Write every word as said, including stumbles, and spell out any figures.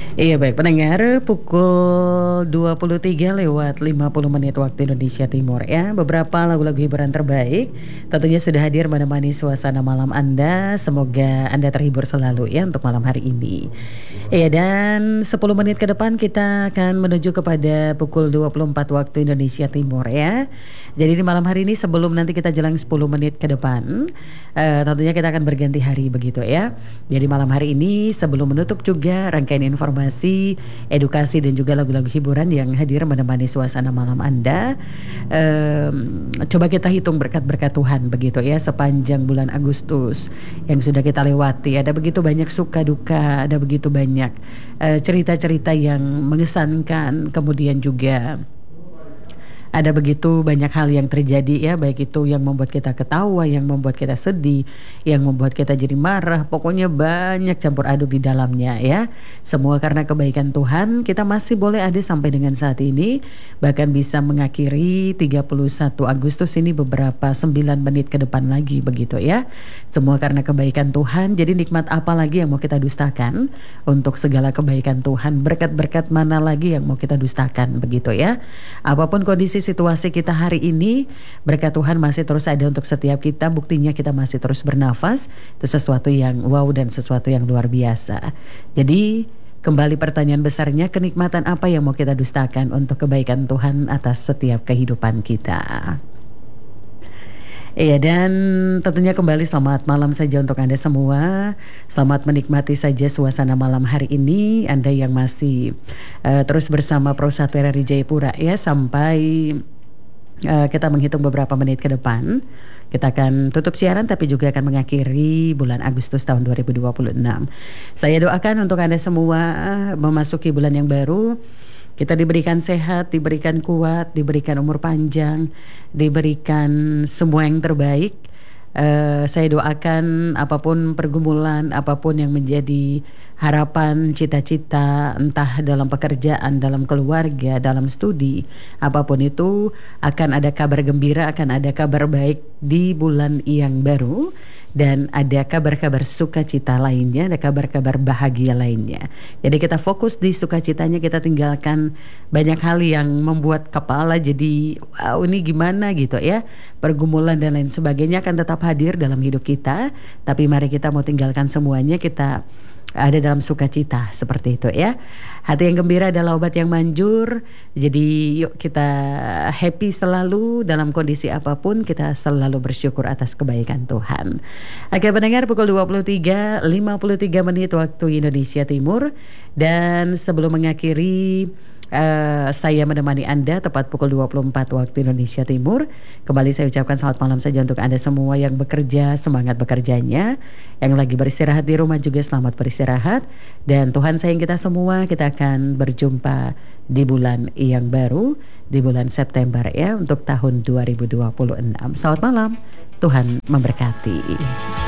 Iya baik pendengar, pukul dua puluh tiga lewat lima puluh menit waktu Indonesia Timur ya. Beberapa lagu-lagu hiburan terbaik tentunya sudah hadir menemani suasana malam Anda. Semoga Anda terhibur selalu ya untuk malam hari ini. Iya, dan sepuluh menit ke depan kita akan menuju kepada pukul dua puluh empat waktu Indonesia Timur ya. Jadi di malam hari ini sebelum nanti kita jelang sepuluh menit ke depan, uh, tentunya kita akan berganti hari begitu ya. Jadi malam hari ini sebelum menutup juga rangkaian informasi, edukasi dan juga lagu-lagu hiburan yang hadir menemani suasana malam Anda. Um, coba kita hitung berkat-berkat Tuhan begitu ya sepanjang bulan Agustus yang sudah kita lewati. Ada begitu banyak suka duka, ada begitu banyak uh, cerita-cerita yang mengesankan, kemudian juga ada begitu banyak hal yang terjadi ya, baik itu yang membuat kita ketawa, yang membuat kita sedih, yang membuat kita jadi marah, pokoknya banyak campur aduk di dalamnya ya. Semua karena kebaikan Tuhan kita masih boleh ada sampai dengan saat ini, bahkan bisa mengakhiri tiga puluh satu Agustus ini beberapa sembilan menit ke depan lagi begitu ya. Semua karena kebaikan Tuhan, jadi nikmat apa lagi yang mau kita dustakan untuk segala kebaikan Tuhan, berkat-berkat mana lagi yang mau kita dustakan begitu ya. Apapun kondisi situasi kita hari ini, berkat Tuhan masih terus ada untuk setiap kita. Buktinya kita masih terus bernafas. Itu sesuatu yang wow dan sesuatu yang luar biasa. Jadi kembali pertanyaan besarnya, kenikmatan apa yang mau kita dustakan untuk kebaikan Tuhan atas setiap kehidupan kita. Iya, dan tentunya kembali selamat malam saja untuk Anda semua. Selamat menikmati saja suasana malam hari ini. Anda yang masih uh, terus bersama Pro satu R R I Jayapura ya, sampai uh, kita menghitung beberapa menit ke depan. Kita akan tutup siaran tapi juga akan mengakhiri bulan Agustus tahun dua ribu dua puluh enam. Saya doakan untuk Anda semua memasuki bulan yang baru, kita diberikan sehat, diberikan kuat, diberikan umur panjang, diberikan semua yang terbaik. Uh, saya doakan apapun pergumulan, apapun yang menjadi harapan, cita-cita, entah dalam pekerjaan, dalam keluarga, dalam studi, apapun itu akan ada kabar gembira, akan ada kabar baik di bulan yang baru. Dan ada kabar-kabar sukacita lainnya, ada kabar-kabar bahagia lainnya. Jadi kita fokus di sukacitanya, kita tinggalkan banyak hal yang membuat kepala jadi wow ini gimana gitu ya. Pergumulan dan lain sebagainya akan tetap hadir dalam hidup kita. Tapi mari kita mau tinggalkan semuanya, kita ada dalam sukacita seperti itu ya. Hati yang gembira adalah obat yang manjur. Jadi yuk kita happy selalu dalam kondisi apapun, kita selalu bersyukur atas kebaikan Tuhan. Oke pendengar, pukul dua puluh tiga lima puluh tiga menit waktu Indonesia Timur. Dan sebelum mengakhiri Uh, saya menemani Anda tepat pukul dua puluh empat waktu Indonesia Timur. Kembali saya ucapkan selamat malam saja untuk Anda semua yang bekerja, semangat bekerjanya. Yang lagi beristirahat di rumah juga selamat beristirahat. Dan Tuhan sayang kita semua, kita akan berjumpa di bulan yang baru, di bulan September ya, untuk tahun dua ribu dua puluh enam. Selamat malam, Tuhan memberkati.